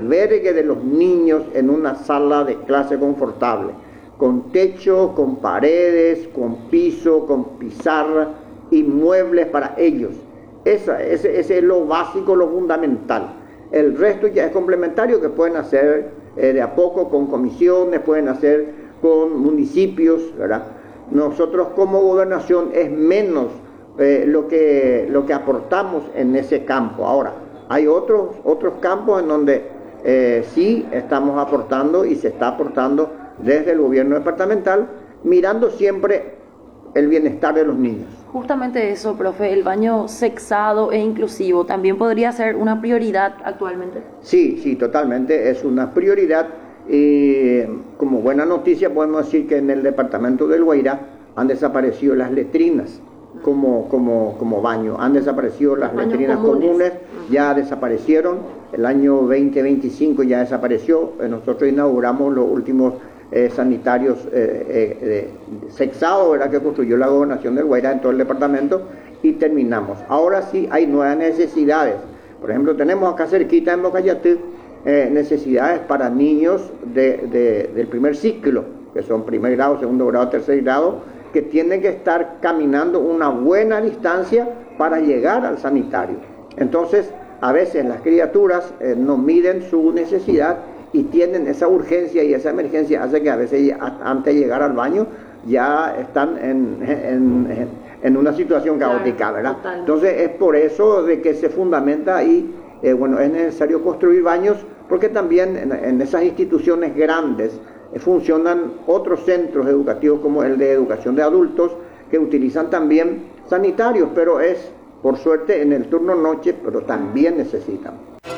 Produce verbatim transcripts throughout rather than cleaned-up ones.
albergue de los niños en una sala de clase confortable, con techo, con paredes, con piso, con pizarra y muebles para ellos. Esa, ese, ese es lo básico, lo fundamental. El resto ya es complementario, que pueden hacer eh, de a poco con comisiones, pueden hacer con municipios, ¿verdad? Nosotros como gobernación es menos eh, lo, que, lo que aportamos en ese campo. Ahora, hay otros, otros campos en donde eh, sí estamos aportando y se está aportando desde el gobierno departamental, mirando siempre el bienestar de los niños. Justamente eso, profe, el baño sexado e inclusivo, ¿también podría ser una prioridad actualmente? Sí, sí, totalmente, es una prioridad. Y como buena noticia podemos decir que en el departamento del Guairá han desaparecido las letrinas como, como, como baño, han desaparecido las Baños letrinas comunes. comunes, ya desaparecieron, el año veinte veinticinco ya desapareció. Nosotros inauguramos los últimos eh, sanitarios eh, eh, eh, sexados, ¿verdad?, que construyó la gobernación del Guairá en todo el departamento, y terminamos. Ahora sí hay nuevas necesidades. Por ejemplo, tenemos acá cerquita en Bocayatú Eh, necesidades para niños de, de, del primer ciclo, que son primer grado, segundo grado, tercer grado, que tienen que estar caminando una buena distancia para llegar al sanitario. Entonces, a veces las criaturas eh, no miden su necesidad y tienen esa urgencia, y esa emergencia hace que a veces antes de llegar al baño ya están en, en, en, en una situación caótica, ¿verdad? Total. Entonces es por eso de que se fundamenta ahí. Eh, bueno, es necesario construir baños, porque también en, en esas instituciones grandes eh, funcionan otros centros educativos, como el de educación de adultos, que utilizan también sanitarios, pero es, por suerte, en el turno noche, pero también necesitan.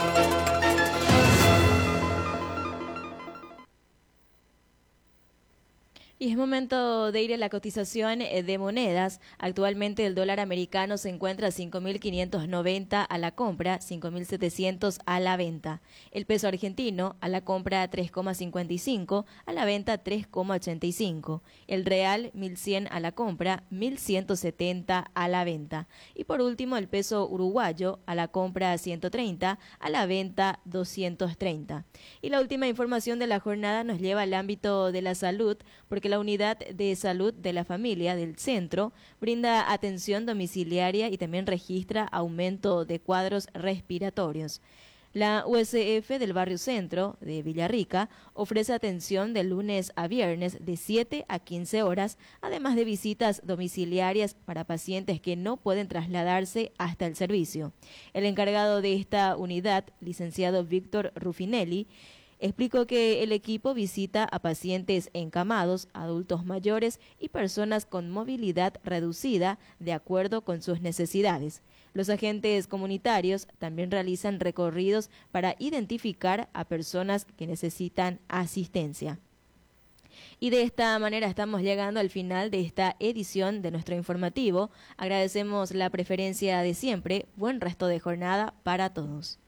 Y es momento de ir a la cotización de monedas. Actualmente el dólar americano se encuentra a cinco mil quinientos noventa a la compra, cinco mil setecientos a la venta. El peso argentino a la compra tres coma cincuenta y cinco, a la venta tres coma ochenta y cinco. El real mil cien a la compra, mil ciento setenta a la venta. Y por último el peso uruguayo a la compra ciento treinta, a la venta doscientos treinta. Y la última información de la jornada nos lleva al ámbito de la salud, porque la unidad de salud de la familia del centro brinda atención domiciliaria y también registra aumento de cuadros respiratorios. La U S F del barrio Centro de Villarrica ofrece atención de lunes a viernes de siete a quince horas, además de visitas domiciliarias para pacientes que no pueden trasladarse hasta el servicio. El encargado de esta unidad, licenciado Víctor Rufinelli, explicó que el equipo visita a pacientes encamados, adultos mayores y personas con movilidad reducida de acuerdo con sus necesidades. Los agentes comunitarios también realizan recorridos para identificar a personas que necesitan asistencia. Y de esta manera estamos llegando al final de esta edición de nuestro informativo. Agradecemos la preferencia de siempre. Buen resto de jornada para todos.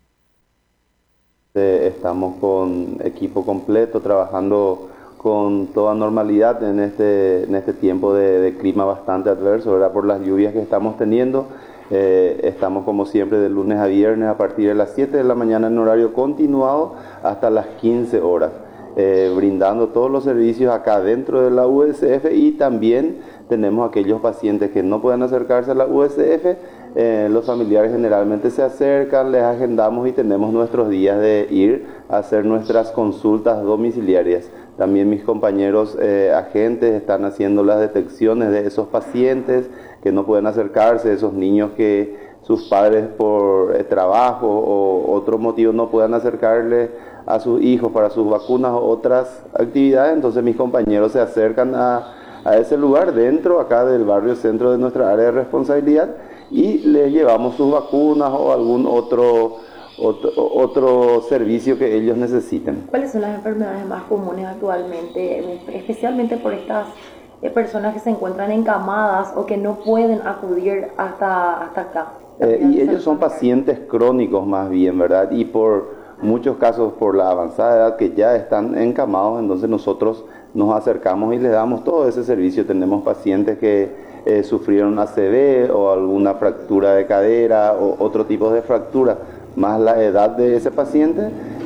Estamos con equipo completo, trabajando con toda normalidad en este, en este tiempo de, de clima bastante adverso, ¿verdad? Por las lluvias que estamos teniendo. Eh, estamos como siempre de lunes a viernes a partir de las siete de la mañana en horario continuado hasta las quince horas, eh, brindando todos los servicios acá dentro de la U S F, y también tenemos aquellos pacientes que no pueden acercarse a la U S F. Eh, los familiares generalmente se acercan, les agendamos y tenemos nuestros días de ir a hacer nuestras consultas domiciliarias. También mis compañeros eh, agentes están haciendo las detecciones de esos pacientes que no pueden acercarse, esos niños que sus padres por eh, trabajo o otro motivo no puedan acercarle a sus hijos para sus vacunas o otras actividades. Entonces mis compañeros se acercan a, a ese lugar dentro acá del barrio Centro de nuestra área de responsabilidad, y les llevamos sus vacunas o algún otro, otro, otro servicio que ellos necesiten. ¿Cuáles son las enfermedades más comunes actualmente, especialmente por estas personas que se encuentran encamadas o que no pueden acudir hasta, hasta acá? Eh, y ellos son pacientes crónicos más bien, ¿verdad? Y por muchos casos por la avanzada edad que ya están encamados, entonces nosotros nos acercamos y les damos todo ese servicio. Tenemos pacientes que Eh, sufrieron A C V o alguna fractura de cadera o otro tipo de fractura, más la edad de ese paciente,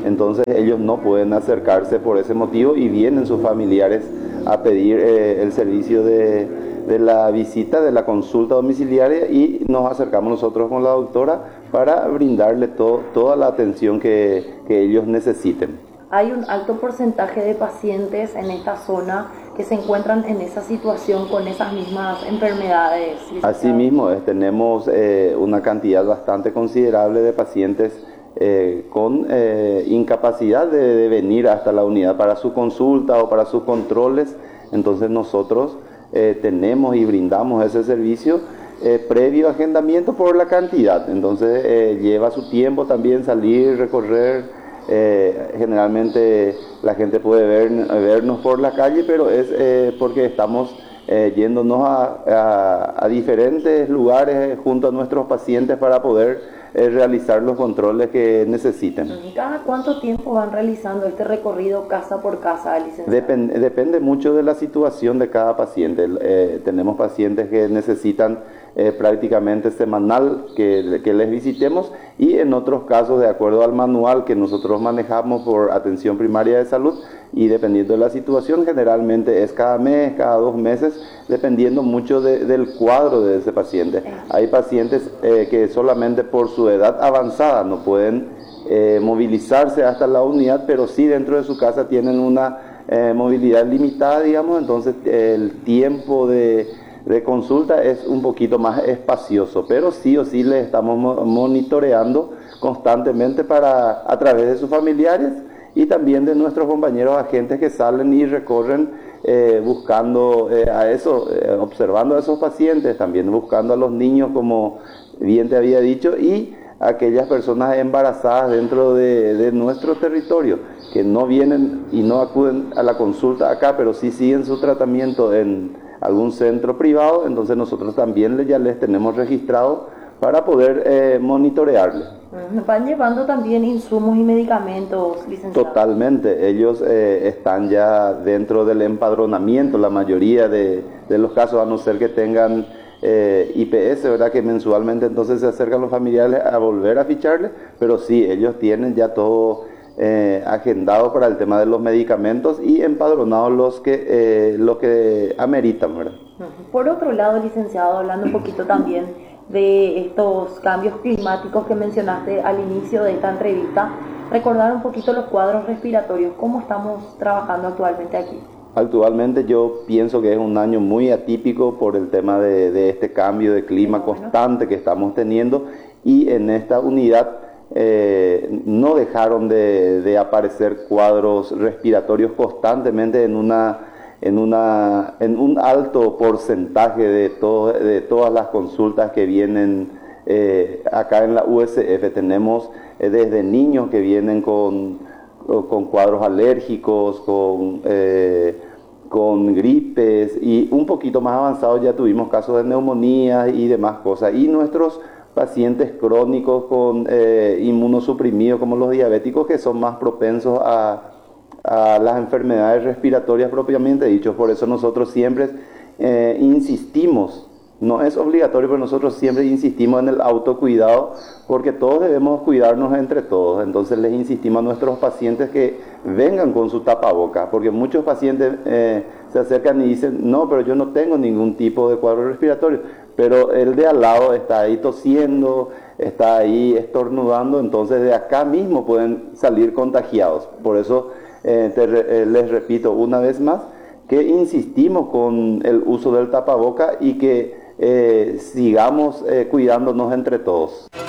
entonces ellos no pueden acercarse por ese motivo y vienen sus familiares a pedir eh, el servicio de, de la visita, de la consulta domiciliaria, y nos acercamos nosotros con la doctora para brindarle to, toda la atención que, que ellos necesiten. Hay un alto porcentaje de pacientes en esta zona que se encuentran en esa situación con esas mismas enfermedades. Asimismo, eh, tenemos eh, una cantidad bastante considerable de pacientes eh, con eh, incapacidad de, de venir hasta la unidad para su consulta o para sus controles. Entonces nosotros eh, tenemos y brindamos ese servicio eh, previo agendamiento por la cantidad. Entonces eh, lleva su tiempo también salir, recorrer. Eh, generalmente la gente puede ver, vernos por la calle, pero es eh, porque estamos eh, yéndonos a, a, a diferentes lugares junto a nuestros pacientes para poder eh, realizar los controles que necesiten. ¿Cada cuánto tiempo van realizando este recorrido casa por casa, licenciado? Depende, depende mucho de la situación de cada paciente. Eh, tenemos pacientes que necesitan Eh, prácticamente semanal que, que les visitemos, y en otros casos, de acuerdo al manual que nosotros manejamos por atención primaria de salud, y dependiendo de la situación, generalmente es cada mes, cada dos meses, dependiendo mucho de, del cuadro de ese paciente. Hay pacientes eh, que solamente por su edad avanzada no pueden eh, movilizarse hasta la unidad, pero sí dentro de su casa tienen una eh, movilidad limitada, digamos, entonces eh, el tiempo de de consulta es un poquito más espacioso, pero sí o sí le estamos monitoreando constantemente para, a través de sus familiares y también de nuestros compañeros agentes que salen y recorren eh, buscando eh, a eso, eh, observando a esos pacientes, también buscando a los niños, como bien te había dicho, y aquellas personas embarazadas dentro de, de nuestro territorio que no vienen y no acuden a la consulta acá, pero sí siguen su tratamiento en algún centro privado. Entonces nosotros también ya les tenemos registrado para poder eh, monitorearle. ¿Van llevando también insumos y medicamentos, licenciado? Totalmente, ellos eh, están ya dentro del empadronamiento, la mayoría de, de los casos, a no ser que tengan eh, I P S, ¿verdad? Que mensualmente entonces se acercan los familiares a volver a ficharle, pero sí, ellos tienen ya todo Eh, agendado para el tema de los medicamentos y empadronados los que, eh, los que ameritan, ¿verdad? Por otro lado, licenciado, hablando un poquito también de estos cambios climáticos que mencionaste al inicio de esta entrevista, recordar un poquito los cuadros respiratorios, ¿cómo estamos trabajando actualmente aquí? Actualmente yo pienso que es un año muy atípico por el tema de, de este cambio de clima constante que estamos teniendo, y en esta unidad Eh, no dejaron de, de aparecer cuadros respiratorios constantemente en una en una en un alto porcentaje de todo, de todas las consultas que vienen eh, acá en la U S F. Tenemos eh, desde niños que vienen con, con cuadros alérgicos, con eh, con gripes, y un poquito más avanzados ya tuvimos casos de neumonía y demás cosas, y nuestros pacientes crónicos con eh, inmunosuprimidos, como los diabéticos, que son más propensos a, a las enfermedades respiratorias propiamente dicho. Por eso nosotros siempre eh, insistimos, no es obligatorio, pero nosotros siempre insistimos en el autocuidado, porque todos debemos cuidarnos entre todos. Entonces les insistimos a nuestros pacientes que vengan con su tapaboca, porque muchos pacientes eh, se acercan y dicen, no, pero yo no tengo ningún tipo de cuadro respiratorio, pero el de al lado está ahí tosiendo, está ahí estornudando, entonces de acá mismo pueden salir contagiados. Por eso eh, te, eh, les repito una vez más que insistimos con el uso del tapaboca y que eh, sigamos eh, cuidándonos entre todos.